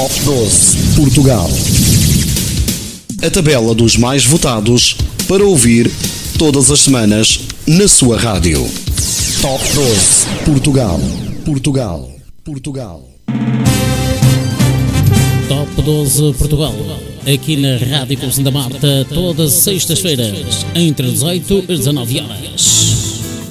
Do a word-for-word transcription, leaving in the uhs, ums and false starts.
Top doze Portugal. A tabela dos mais votados para ouvir todas as semanas na sua rádio. Top doze Portugal. Portugal. Portugal. Top doze Portugal. Aqui na Rádio Clube Santa Marta, todas as sextas-feiras, entre dezoito e dezanove horas.